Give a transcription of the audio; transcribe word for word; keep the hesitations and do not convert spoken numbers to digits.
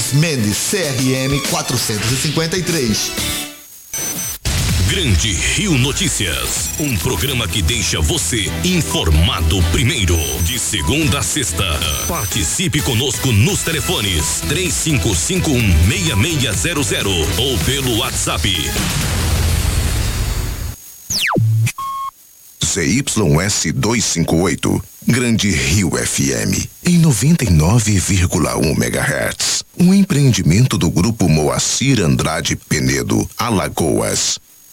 Mendes, C R M quatrocentos e cinquenta e três. Grande Rio Notícias, um programa que deixa você informado primeiro, de segunda a sexta. Participe conosco nos telefones três cinco cinco um, seis seis zero zero ou pelo WhatsApp. C Y S duzentos e cinquenta e oito, Grande Rio F M, em noventa e nove vírgula um megahertz. Um empreendimento do Grupo Moacir Andrade Penedo, Alagoas.